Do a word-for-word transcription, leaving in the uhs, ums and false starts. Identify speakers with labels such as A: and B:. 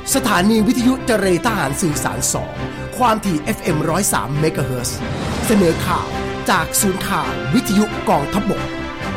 A: สถานีวิทยุเจเรทหารสื่อสารสองความถี่ เอฟ เอ็ม หนึ่งศูนย์สาม เมกะเฮิรตซ์เสนอข่าวจากศูนย์ข่าววิทยุกองทัพบก